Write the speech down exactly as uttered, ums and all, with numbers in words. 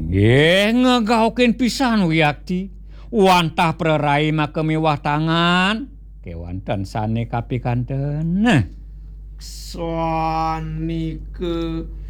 Nggih, ngegaokin pisan Wiyadi. Wantah prerai make mewah tangan. Kewanten sane kapikanten. Sanike